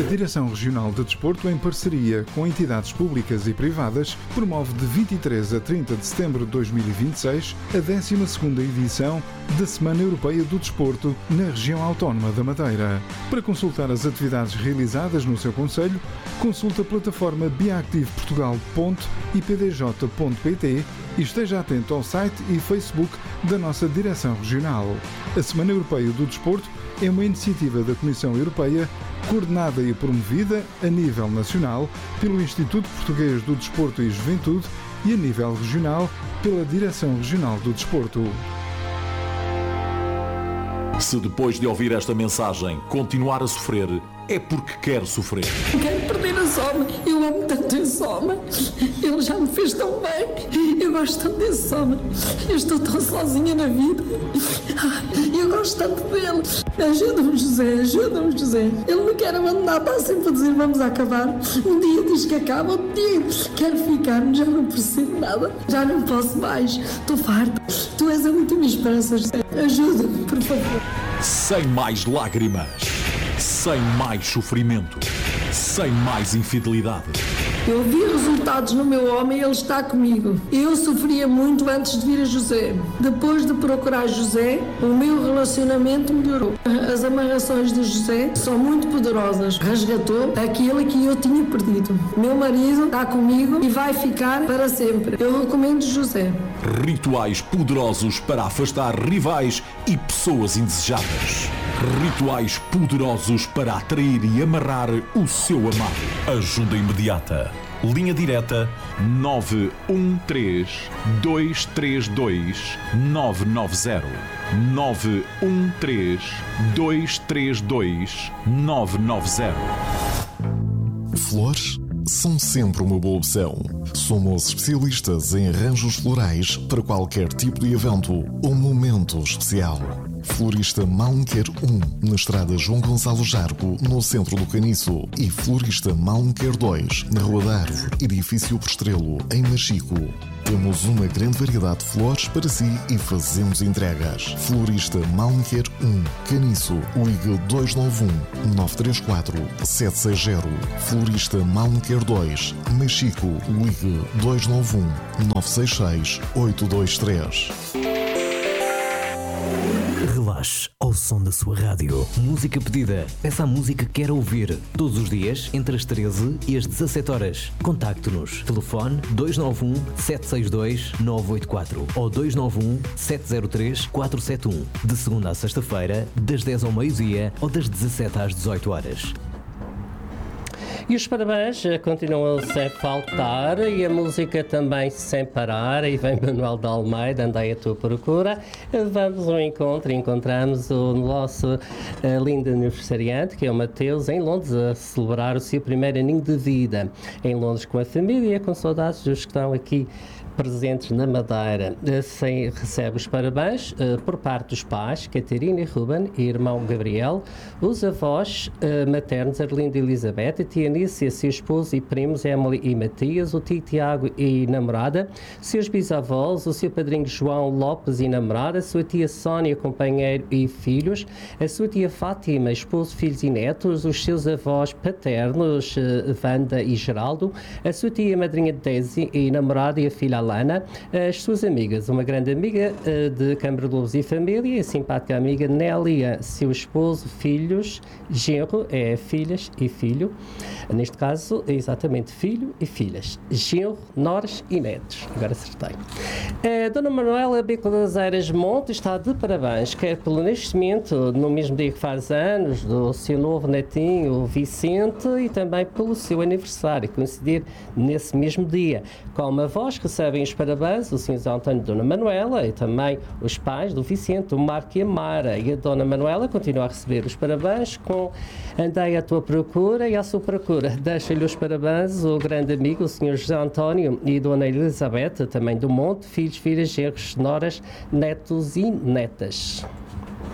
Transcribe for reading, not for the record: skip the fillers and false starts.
Direção Regional de Desporto, em parceria com entidades públicas e privadas, promove de 23 a 30 de setembro de 2026 a 12ª edição da Semana Europeia do Desporto na região autónoma da Madeira. Para consultar as atividades realizadas no seu concelho, consulte a plataforma biactiveportugal.ipdj.pt e esteja atento ao site e Facebook da nossa Direção Regional. A Semana Europeia do Desporto é uma iniciativa da Comissão Europeia, coordenada e promovida a nível nacional pelo Instituto Português do Desporto e Juventude e a nível regional pela Direção Regional do Desporto. Se depois de ouvir esta mensagem continuar a sofrer, é porque quer sofrer. Quero perder a Soma. Eu amo tanto esse Soma. Ele já me fez tão bem. Eu gosto tanto desse Soma. Eu estou tão sozinha na vida. Eu gosto tanto dele. Ajuda-me, José. Ajuda-me, José. Ele me quer abandonar. Está sempre a dizer vamos acabar. Um dia diz que acaba. Outro dia quero ficar. Já não percebo nada. Já não posso mais. Estou farta. Tu és a última esperança, José. Ajuda-me, por favor. Sem mais lágrimas. Sem mais sofrimento, sem mais infidelidade. Eu vi resultados no meu homem e ele está comigo. Eu sofria muito antes de vir a José. Depois de procurar José, o meu relacionamento melhorou. As amarrações de José são muito poderosas. Resgatou aquilo que eu tinha perdido. Meu marido está comigo e vai ficar para sempre. Eu recomendo José. Rituais poderosos para afastar rivais e pessoas indesejadas. Rituais poderosos para atrair e amarrar o seu amado. Ajuda imediata. Linha direta 913-232-990. 913-232-990. Flores são sempre uma boa opção. Somos especialistas em arranjos florais para qualquer tipo de evento ou momento especial. Florista Malmequer 1, na estrada João Gonçalo Jargo, no centro do Caniço, e Florista Malmequer 2, na Rua da Árvore, edifício por Estrelo, em Machico. Temos uma grande variedade de flores para si e fazemos entregas. Florista Malmequer 1, Caniço, ligue 291-934-760. Florista Malmequer 2, Machico, ligue 291-966-823. Relaxe ao som da sua rádio. Música pedida. Peça a música que quer ouvir. Todos os dias, entre as 13 e as 17 horas. Contacte-nos. Telefone 291-762-984 ou 291-703-471. De segunda a sexta-feira, das 10 ao meio-dia ou das 17 às 18 horas. E os parabéns continuam sem faltar e a música também sem parar. E vem Manuel de Almeida, andei à tua procura. Vamos ao encontro e encontramos o nosso lindo aniversariante, que é o Mateus, em Londres, a celebrar o seu primeiro aninho de vida. Em Londres com a família, com saudades dos que estão aqui presentes na Madeira. Recebe os parabéns por parte dos pais, Catarina e Ruben, e irmão Gabriel, os avós maternos, Arlinda e Elizabeth, a tia Nícia, seu esposo e primos, Emily e Matias, o tio Tiago e namorada, seus bisavós, o seu padrinho João Lopes e namorada, a sua tia Sónia, companheiro e filhos, a sua tia Fátima, esposo, filhos e netos, os seus avós paternos, Wanda e Geraldo, a sua tia madrinha Daisy e namorada e a filha Alana, as suas amigas, uma grande amiga de Câmara de Lobos e família, a simpática amiga Nélia, seu esposo, filhos, genro, filhas e filho, neste caso, exatamente filho e filhas, genro, noras e netos, agora acertei. Dona Manuela Beco-das-Eiras Monte está de parabéns, quer pelo nascimento, no mesmo dia que faz anos, do seu novo netinho, o Vicente, e também pelo seu aniversário, coincidir nesse mesmo dia. Como avós recebem os parabéns, o Sr. José António e Dona Manuela, e também os pais do Vicente, o Marco e a Mara. E a Dona Manuela continua a receber os parabéns com Andei à tua procura e à sua procura. Deixa-lhe os parabéns o grande amigo, o Sr. José António e Dona Elizabeth, também do Monte, filhos, filhas, genros, noras, netos e netas.